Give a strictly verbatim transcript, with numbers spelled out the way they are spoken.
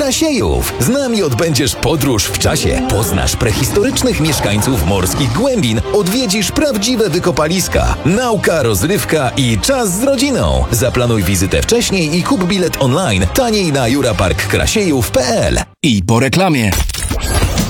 Krasiejów. Z nami odbędziesz podróż w czasie, poznasz prehistorycznych mieszkańców morskich głębin, odwiedzisz prawdziwe wykopaliska, nauka, rozrywka i czas z rodziną. Zaplanuj wizytę wcześniej i kup bilet online taniej na jurapark krasiejów kropka p l. I po reklamie.